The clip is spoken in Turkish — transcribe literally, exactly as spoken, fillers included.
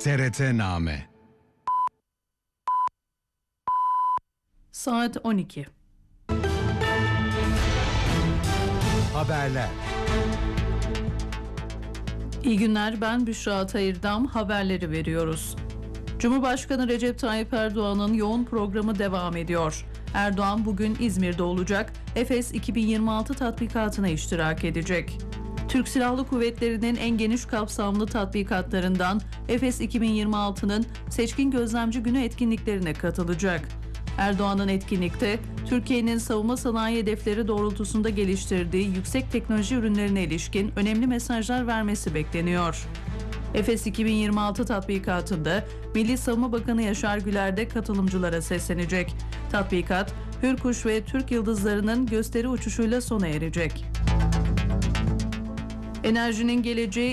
T R T-Name. Saat on iki. Haberler. İyi günler, ben Büşra Atayırdam, haberleri veriyoruz. Cumhurbaşkanı Recep Tayyip Erdoğan'ın yoğun programı devam ediyor. Erdoğan bugün İzmir'de olacak, Efes iki bin yirmi altı tatbikatına iştirak edecek. Türk Silahlı Kuvvetleri'nin en geniş kapsamlı tatbikatlarından Efes iki bin yirmi altının Seçkin Gözlemci Günü etkinliklerine katılacak. Erdoğan'ın etkinlikte Türkiye'nin savunma sanayi hedefleri doğrultusunda geliştirdiği yüksek teknoloji ürünlerine ilişkin önemli mesajlar vermesi bekleniyor. Efes iki bin yirmi altı tatbikatında Milli Savunma Bakanı Yaşar Güler de katılımcılara seslenecek. Tatbikat, Hürkuş ve Türk Yıldızları'nın gösteri uçuşuyla sona erecek. Enerjinin geleceği